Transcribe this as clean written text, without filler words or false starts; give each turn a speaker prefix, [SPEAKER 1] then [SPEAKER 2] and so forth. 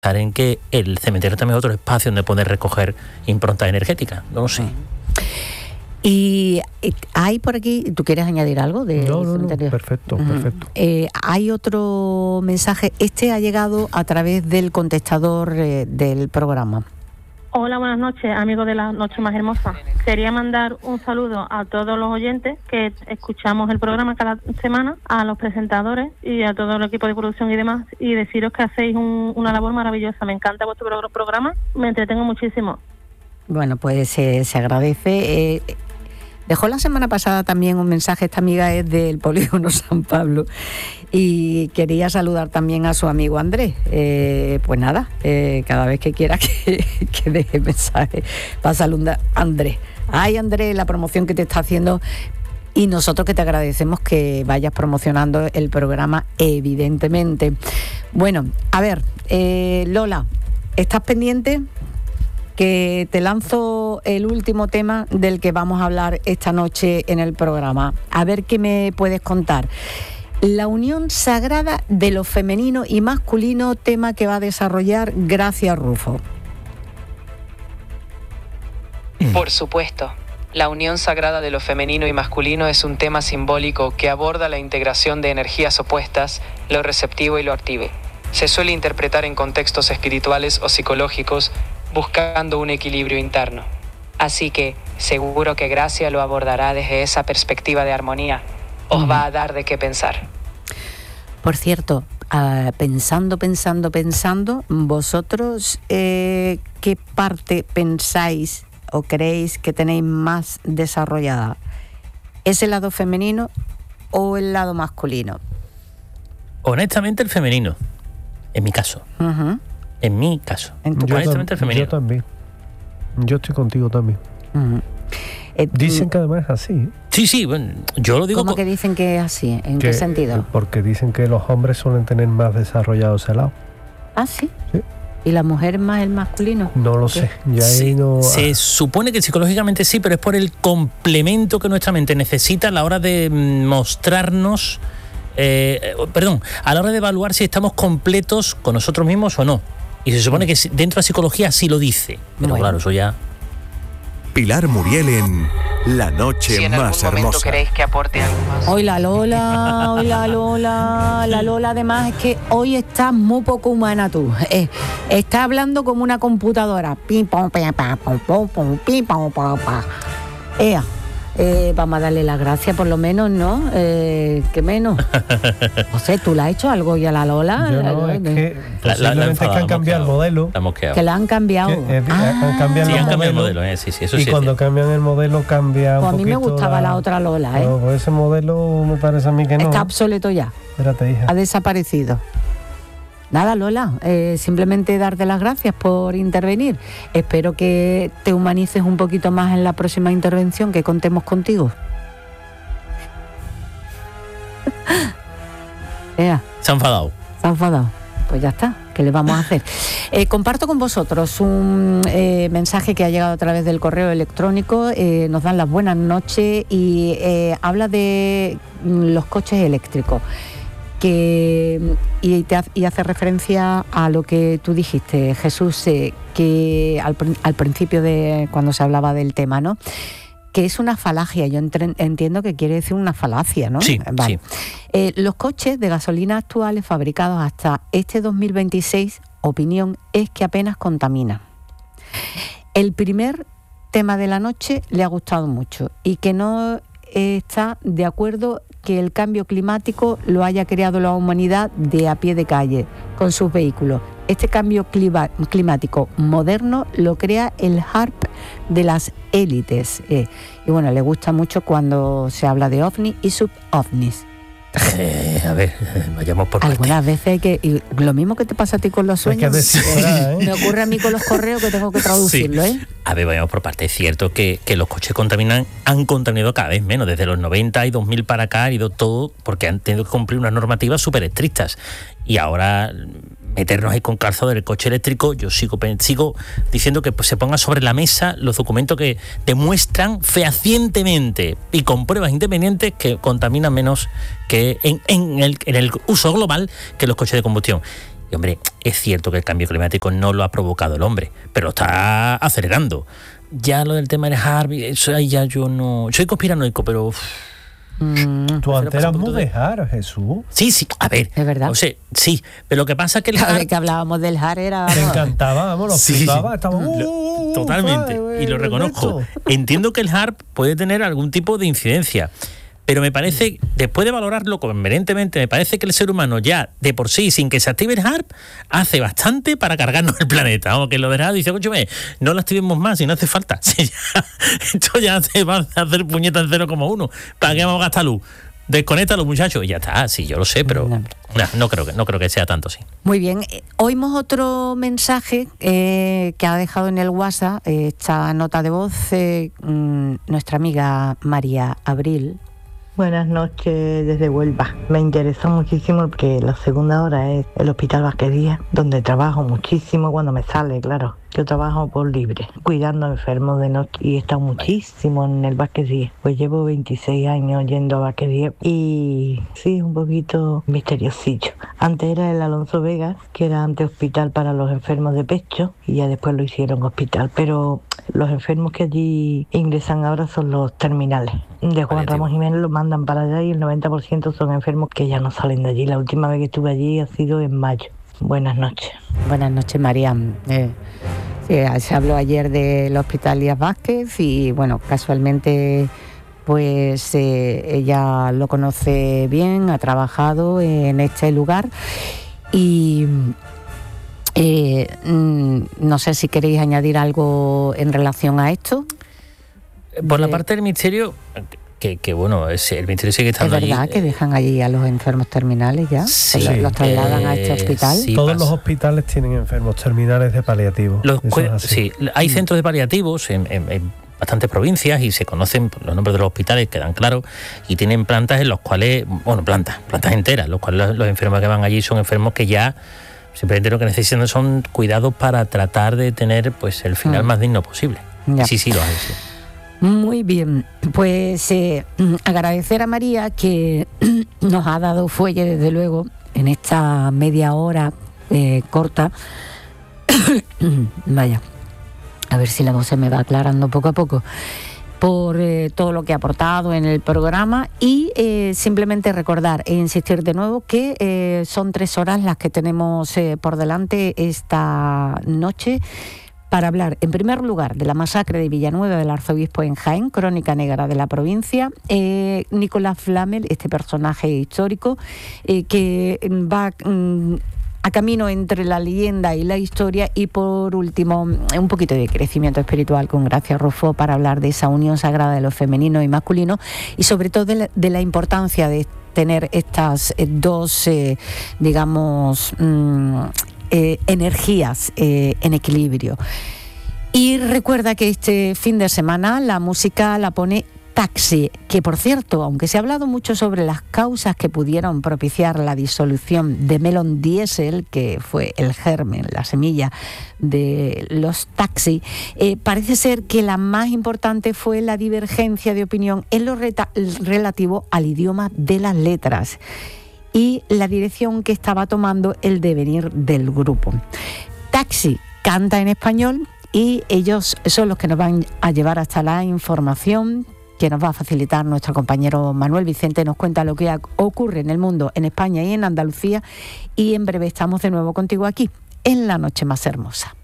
[SPEAKER 1] en que el cementerio también es otro espacio donde poder recoger impronta energética. No lo sé.
[SPEAKER 2] Y hay por aquí, ¿tú quieres añadir algo del cementerio?
[SPEAKER 3] No, perfecto.
[SPEAKER 2] Hay otro mensaje, ha llegado a través del contestador del programa.
[SPEAKER 4] Hola, buenas noches, amigos de La Noche Más Hermosa. Quería mandar un saludo a todos los oyentes que escuchamos el programa cada semana, a los presentadores y a todo el equipo de producción y demás, y deciros que hacéis una labor maravillosa. Me encanta vuestro programa, me entretengo muchísimo.
[SPEAKER 2] Bueno, pues se agradece. Dejó la semana pasada también un mensaje, esta amiga es del Polígono San Pablo, y quería saludar también a su amigo Andrés. Pues nada, cada vez que quiera que deje mensaje para saludar a Andrés. Ay, Andrés, la promoción que te está haciendo, y nosotros que te agradecemos que vayas promocionando el programa, evidentemente. Bueno, a ver, Lola, ¿estás pendiente? Que te lanzo el último tema del que vamos a hablar esta noche en el programa. A ver qué me puedes contar. La unión sagrada de lo femenino y masculino, tema que va a desarrollar Gracia Rufo.
[SPEAKER 5] Por supuesto, la unión sagrada de lo femenino y masculino es un tema simbólico que aborda la integración de energías opuestas, lo receptivo y lo activo. Se suele interpretar en contextos espirituales o psicológicos, buscando un equilibrio interno. Así que seguro que Gracia lo abordará desde esa perspectiva de armonía. Os va a dar de qué pensar.
[SPEAKER 2] Por cierto, pensando, vosotros, ¿qué parte pensáis o creéis que tenéis más desarrollada? ¿Es el lado femenino o el lado masculino?
[SPEAKER 1] Honestamente, el femenino, en mi caso. En mi caso. Honestamente, el femenino.
[SPEAKER 3] Yo también. Yo estoy contigo también. Dicen que además es así.
[SPEAKER 1] Sí, bueno, yo lo digo.
[SPEAKER 2] ¿Cómo que dicen que es así? ¿En qué sentido?
[SPEAKER 3] Porque dicen que los hombres suelen tener más desarrollado ese lado.
[SPEAKER 2] ¿Ah, sí?
[SPEAKER 3] Sí.
[SPEAKER 2] ¿Y la mujer más el masculino?
[SPEAKER 3] No lo sé. Ya ahí no.
[SPEAKER 1] Se supone que psicológicamente sí, pero es por el complemento que nuestra mente necesita a la hora de mostrarnos. A la hora de evaluar si estamos completos con nosotros mismos o no. Y se supone que dentro de la psicología sí lo dice. Pero claro, eso ya.
[SPEAKER 6] Pilar Muriel en La Noche
[SPEAKER 5] Si en
[SPEAKER 6] Más
[SPEAKER 5] algún momento
[SPEAKER 6] Hermosa.
[SPEAKER 5] queréis que aporte algo más.
[SPEAKER 2] Hoy la Lola, la Lola además es que hoy estás muy poco humana tú. Está hablando como una computadora. Pim, pam, pam, pam, pam, pam, pim, pam, pam, pam. Vamos a darle las gracias por lo menos, ¿no? ¿Qué menos? O sea, ¿tú le has hecho algo ya a la Lola?
[SPEAKER 3] Yo no, es que posiblemente es que han cambiado el modelo.
[SPEAKER 2] Que la han cambiado.
[SPEAKER 3] Han cambiado
[SPEAKER 1] el modelo, sí, eso
[SPEAKER 3] y
[SPEAKER 1] sí.
[SPEAKER 3] cuando cambian el modelo cambia un
[SPEAKER 2] pues a mí me
[SPEAKER 3] poquito
[SPEAKER 2] gustaba la otra Lola,
[SPEAKER 3] No, pues ese modelo me parece a mí que no.
[SPEAKER 2] Está obsoleto ya.
[SPEAKER 3] Espérate, hija.
[SPEAKER 2] Ha desaparecido. Nada, Lola, simplemente darte las gracias por intervenir. Espero que te humanices un poquito más en la próxima intervención, que contemos contigo.
[SPEAKER 1] Se han enfadado.
[SPEAKER 2] Pues ya está, ¿qué le vamos a hacer? Comparto con vosotros un mensaje que ha llegado a través del correo electrónico. Nos dan las buenas noches y habla de los coches eléctricos. Y hace referencia a lo que tú dijiste, Jesús, que al principio de cuando se hablaba del tema, ¿no? Que es una falacia. Yo entiendo que quiere decir una falacia, ¿no?
[SPEAKER 1] Sí,
[SPEAKER 2] vale.
[SPEAKER 1] sí.
[SPEAKER 2] Los coches de gasolina actuales fabricados hasta este 2026, opinión, es que apenas contaminan. El primer tema de la noche le ha gustado mucho y que no está de acuerdo que el cambio climático lo haya creado la humanidad de a pie de calle, con sus vehículos. Este cambio climático moderno lo crea el HARP de las élites. Y bueno, le gusta mucho cuando se habla de ovni y sub-ovnis.
[SPEAKER 1] A ver, vayamos por partes.
[SPEAKER 2] Algunas veces hay que... Y lo mismo que te pasa a ti con los sueños, me ocurre a mí con los correos, que tengo que traducirlo,
[SPEAKER 1] sí. A ver, vayamos por partes. Es cierto que los coches han contaminado cada vez menos. Desde los 90 y 2000 para acá ha ido todo porque han tenido que cumplir unas normativas súper estrictas. Y ahora meternos ahí con calzado del coche eléctrico, yo sigo diciendo que se pongan sobre la mesa los documentos que demuestran fehacientemente y con pruebas independientes que contaminan menos que en el uso global que los coches de combustión. Y hombre, es cierto que el cambio climático no lo ha provocado el hombre, pero lo está acelerando. Ya lo del tema del HARP, eso ahí ya yo no... Soy conspiranoico, pero...
[SPEAKER 3] Tú antes eras muy de HARP, Jesús.
[SPEAKER 1] Sí, a ver.
[SPEAKER 2] ¿Es verdad?
[SPEAKER 1] O sea, sí, pero lo que pasa es que el
[SPEAKER 2] Cada
[SPEAKER 1] HARP...
[SPEAKER 2] vez que hablábamos del HARP era...
[SPEAKER 3] Te encantaba, vamos, lo flipaba, estaba...
[SPEAKER 1] Totalmente, y lo reconozco. Entiendo que el HARP puede tener algún tipo de incidencia, pero me parece, después de valorarlo convenientemente, me parece que el ser humano ya, de por sí, sin que se active el HARP, hace bastante para cargarnos el planeta. Vamos, que lo del HARP dice, escúchame, no lo activemos más si no hace falta. Si ya, esto ya se va a hacer puñeta en 0,1. ¿Para qué vamos a gastar luz? Desconéctalo, muchachos, y ya está. Sí, yo lo sé, pero no creo que sea tanto así.
[SPEAKER 2] Muy bien. Oímos otro mensaje que ha dejado en el WhatsApp, esta nota de voz, nuestra amiga María Abril.
[SPEAKER 7] Buenas noches desde Huelva. Me interesa muchísimo porque la segunda hora es el Hospital Vázquez Díaz, donde trabajo muchísimo cuando me sale, claro. Yo trabajo por libre, cuidando a enfermos de noche y he estado muchísimo en el Vázquez Díaz. Pues llevo 26 años yendo a Vázquez Díaz y sí, es un poquito misteriosillo. Antes era el Alonso Vegas, que era antes hospital para los enfermos de pecho y ya después lo hicieron hospital. Pero los enfermos que allí ingresan ahora son los terminales. De Juan Ramón Jiménez los mandan para allá y el 90% son enfermos que ya no salen de allí. La última vez que estuve allí ha sido en mayo. Buenas noches.
[SPEAKER 2] Buenas noches, María. Sí, se habló ayer del Hospital Díaz Vázquez y, bueno, casualmente, pues ella lo conoce bien, ha trabajado en este lugar y no sé si queréis añadir algo en relación a esto.
[SPEAKER 1] Por la parte del ministerio... Que bueno, el ministerio sigue estando allí.
[SPEAKER 2] ¿Es verdad que dejan allí a los enfermos terminales ya?
[SPEAKER 1] Sí.
[SPEAKER 2] ¿Los trasladan a este hospital?
[SPEAKER 1] Sí,
[SPEAKER 3] todos los hospitales tienen enfermos terminales de paliativos.
[SPEAKER 1] Sí, hay centros de paliativos en bastantes provincias y se conocen los nombres de los hospitales, quedan claros, y tienen plantas en los cuales, bueno, plantas enteras, los cuales los enfermos que van allí son enfermos que ya simplemente lo que necesitan son cuidados para tratar de tener pues el final más digno posible.
[SPEAKER 2] Ya.
[SPEAKER 1] Sí, los hay, sí.
[SPEAKER 2] Muy bien, pues agradecer a María que nos ha dado fuelle, desde luego, en esta media hora corta. Vaya, a ver si la voz se me va aclarando poco a poco, por todo lo que ha aportado en el programa y simplemente recordar e insistir de nuevo que son 3 horas las que tenemos por delante esta noche, para hablar, en primer lugar, de la masacre de Villanueva del Arzobispo en Jaén, crónica negra de la provincia. Nicolás Flamel, este personaje histórico, que va a camino entre la leyenda y la historia. Y por último, un poquito de crecimiento espiritual con Gracia Rufo, para hablar de esa unión sagrada de lo femenino y masculino y sobre todo de la importancia de tener estas dos, digamos... energías en equilibrio. Y recuerda que este fin de semana la música la pone Taxi, que por cierto, aunque se ha hablado mucho sobre las causas que pudieron propiciar la disolución de Melon Diesel, que fue el germen, la semilla de los taxis, parece ser que la más importante fue la divergencia de opinión en lo relativo al idioma de las letras y la dirección que estaba tomando el devenir del grupo. Taxi canta en español y ellos son los que nos van a llevar hasta la información que nos va a facilitar nuestro compañero Manuel Vicente. Nos cuenta lo que ocurre en el mundo, en España y en Andalucía, y en breve estamos de nuevo contigo aquí, en La Noche Más Hermosa.